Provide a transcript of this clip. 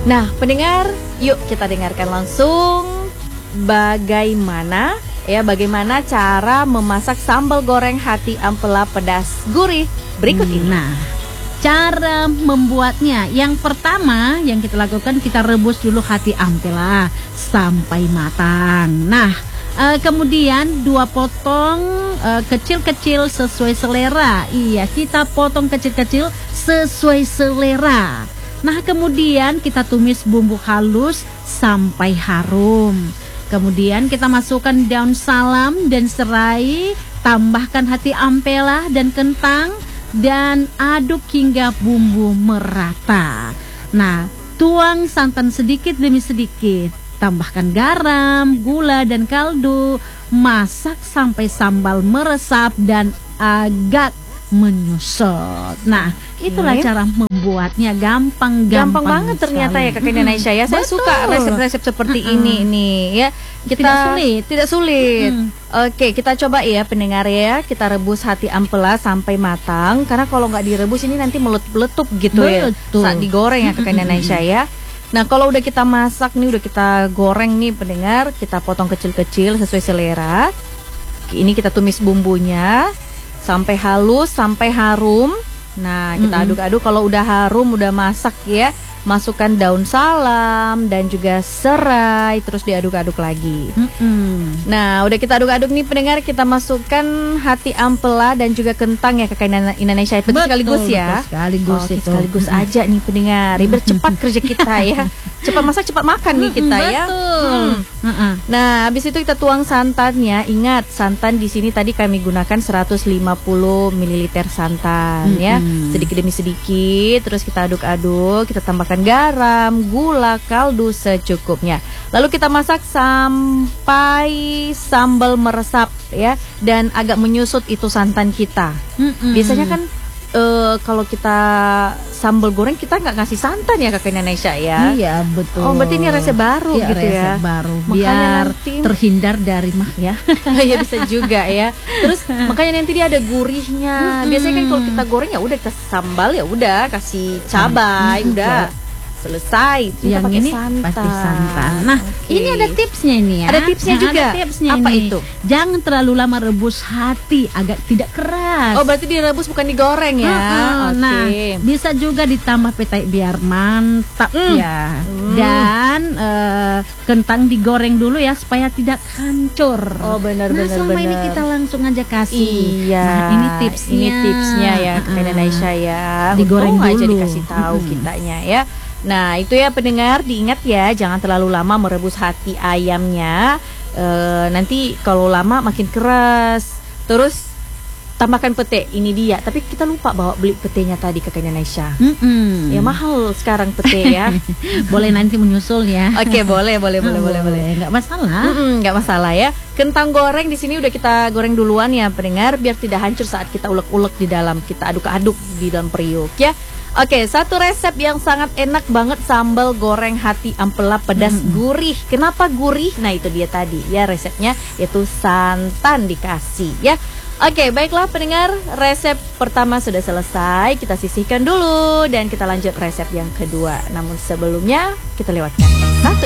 Nah, pendengar, yuk kita dengarkan langsung bagaimana cara memasak sambal goreng hati ampela pedas gurih berikut ini. Nah, cara membuatnya, yang pertama yang kita lakukan, kita rebus dulu hati ampela sampai matang. Nah, kemudian 2 potong kecil-kecil sesuai selera. Iya, kita potong kecil-kecil sesuai selera. Nah, kemudian kita tumis bumbu halus sampai harum. Kemudian kita masukkan daun salam dan serai, tambahkan hati ampela dan kentang, dan aduk hingga bumbu merata. Nah, tuang santan sedikit demi sedikit, tambahkan garam, gula, dan kaldu. Masak sampai sambal meresap dan agak menyusut. Nah, itulah cara membuatnya, gampang banget ternyata ya Kakak Indonesia ya. Saya suka resep-resep seperti ini nih ya. Tidak sulit. Oke, kita coba ya pendengar ya. Kita rebus hati ampela sampai matang, karena kalau nggak direbus ini nanti meletup gitu ya saat digoreng ya Kakak Indonesia ya. Nah, kalau udah kita masak nih, udah kita goreng nih pendengar, kita potong kecil-kecil sesuai selera. Ini kita tumis bumbunya sampai halus, sampai harum. Nah, kita aduk-aduk. Kalau udah harum, udah masak ya, masukkan daun salam dan juga serai, terus diaduk-aduk lagi. Nah, udah kita aduk-aduk nih pendengar, kita masukkan hati ampela dan juga kentang ya Kakak Indonesia. Itu sekaligus ya. Sekaligus aja nih pendengar, biar cepat kerja kita ya. Cepat masak, cepat makan nih kita ya. Nah, habis itu kita tuang santannya. Ingat, santan di sini tadi kami gunakan 150 ml santan ya. Sedikit demi sedikit, terus kita aduk-aduk, kita tambahkan garam, gula, kaldu secukupnya. Lalu kita masak sampai sambal meresap ya, dan agak menyusut itu santan kita. Biasanya kan kalau kita sambal goreng kita nggak ngasih santan ya Kakak Indonesia ya. Iya, betul. Oh, berarti ini resep baru gitu ya. Resep baru biar terhindar dari mah ya. Ya bisa juga ya. Terus makanya nanti dia ada gurihnya. Biasanya kan kalau kita goreng ya udah kita sambal, ya udah kasih cabai, udah selesai. Yang ini pasti santan. Nah, ini ada tipsnya ini ya. Ada tipsnya juga. Ada tipsnya. Apa ini? Itu? Jangan terlalu lama rebus hati, agak tidak keras. Oh, berarti direbus bukan digoreng ya. Nah, bisa juga ditambah petai biar mantap ya. Dan kentang digoreng dulu ya supaya tidak hancur. Oh, benar. Sama ini kita langsung aja kasih. Iya. Nah, ini tipsnya ya Kakak Indonesia ya. Digoreng dulu aja dikasih tahu kitanya ya. Nah, itu ya pendengar, diingat ya, jangan terlalu lama merebus hati ayamnya. Nanti kalau lama makin keras. Terus tambahkan pete, ini dia. Tapi kita lupa bawa beli petenya tadi Kakak Indonesia. Ya mahal sekarang pete ya. Boleh nanti menyusul ya. Oke, boleh. Nggak masalah. Nggak masalah ya. Kentang goreng di sini udah kita goreng duluan ya pendengar, biar tidak hancur saat kita ulek-ulek di dalam, kita aduk-aduk di dalam periuk ya. Oke, satu resep yang sangat enak banget, sambal goreng hati ampela pedas gurih. Kenapa gurih? Nah, itu dia tadi ya resepnya, yaitu santan dikasih ya. Oke, baiklah pendengar, resep pertama sudah selesai. Kita sisihkan dulu dan kita lanjut resep yang kedua. Namun sebelumnya kita lewatkan.